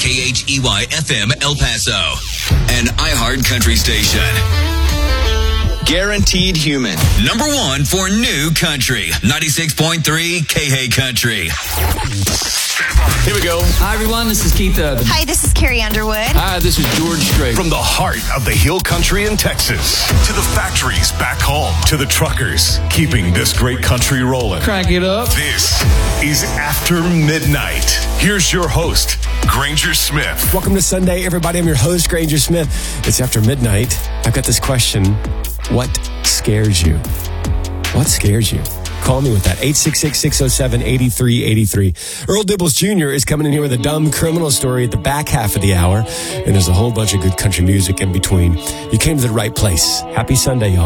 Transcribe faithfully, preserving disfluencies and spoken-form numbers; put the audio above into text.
K H E Y F M El Paso, an iHeart country station. Guaranteed Human. Number one for new country. ninety-six point three K H Country. Here we go. Hi, everyone. This is Keith Urban. Hi, this is Carrie Underwood. Hi, this is George Strait. From the heart of the hill country in Texas to the factories back home to the truckers keeping this great country rolling. Crank it up. This is After Midnight. Here's your host, Granger Smith. Welcome to Sunday, everybody. I'm your host, Granger Smith. It's After Midnight. I've got this question. What scares you? What scares you? Call me with that. eight six six, six oh seven, eight three eight three. Earl Dibbles Junior is coming in here with a dumb criminal story at the back half of the hour. And there's a whole bunch of good country music in between. You came to the right place. Happy Sunday, y'all.